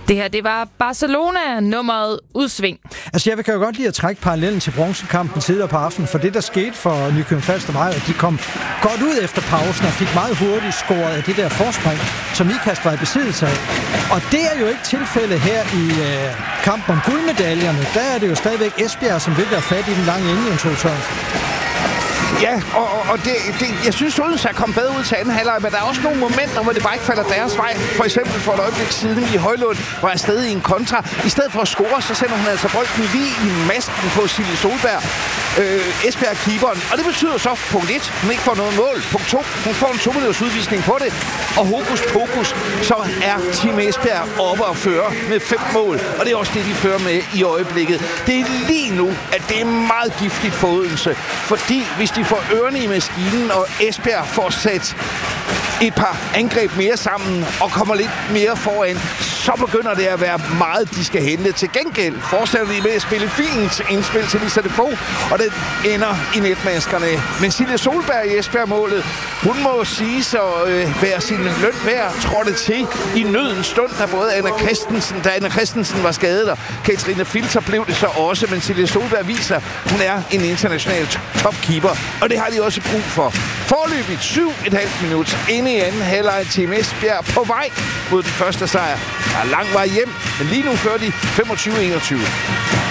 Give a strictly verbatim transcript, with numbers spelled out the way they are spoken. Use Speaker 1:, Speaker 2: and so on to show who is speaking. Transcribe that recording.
Speaker 1: Det her, det var Barcelona, nummeret Udsving.
Speaker 2: Altså, jeg kan jo godt lide at trække parallellen til bronzekampen tidligere på aftenen, for det, der skete for Nykøbing Falster, var, at de kom godt ud efter pausen og fik meget hurtigt scoret af det der forspring, som Ikast var i besiddelse af. Og det er jo ikke tilfældet her i øh, kampen om guldmedaljerne. Der er det jo stadigvæk Esbjerg, som vil være fat i den lange ende, Jens Ole Sørensen.
Speaker 3: Ja, og, og det, det, jeg synes, Odense er kommet bedre ud til anden halvleg, men der er også nogle momenter, hvor det bare ikke falder deres vej. For eksempel for et øjeblik siden i Højlund var afsted i en kontra. I stedet for at score, så sender hun altså bolden lige i masken på Silje Solberg, øh, Esbjerg-keeperen. Og det betyder så, punkt et, hun ikke får noget mål. Punkt to, hun får en to-minutters udvisning på det. Og hokus pokus, så er Team Esbjerg oppe og fører med fem mål. Og det er også det, de fører med i øjeblikket. Det er lige nu, at det er meget giftigt for Odense. Fordi hvis de får ørerne i maskinen, og Esbjerg får sat et par angreb mere sammen og kommer lidt mere foran, så begynder det at være meget, de skal hente. Til gengæld fortsætter de med at spille fint indspil til Lisa Depot, og det ender i netmaskerne. Men Silje Solberg i Esbjerg-målet, hun må sige så øh, være sin løn værd, trådte til i nødens stund, da både Anna Christensen, da Anna Christensen var skadet, og Katrine Filter blev det så også, men Silje Solberg viser, hun er en international topkeeper, og det har de også brug for. Forløbigt syv og et halvt minut inde i anden halvleg til Esbjerg på vej mod den første sejr. Der er lang vej hjem, men lige nu fører de femogtyve enogtyve.